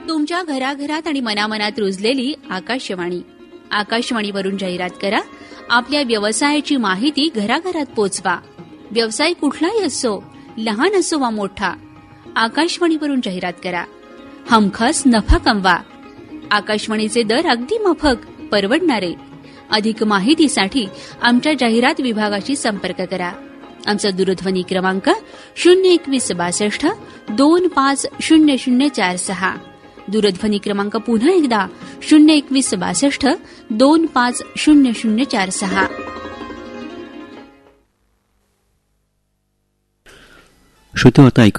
तुमच्या घराघरात आणि मनामनात रुजलेली आकाशवाणी. आकाशवाणीवरून जाहिरात करा. आपल्या व्यवसायाची माहिती घराघरात पोचवा. व्यवसाय कुठलाही असो, लहान असो वा मोठा, आकाशवाणीवरून जाहिरात करा. हमखास नफा कमवा. आकाशवाणीचे दर अगदी माफक, परवडणारे. अधिक माहितीसाठी आमच्या जाहिरात विभागाशी संपर्क करा. आमचा दूरध्वनी क्रमांक 02162 250046. दूरध्वनी क्रमांक पुन्हा एकदा 02162 250046. श्रोते, आता ऐकत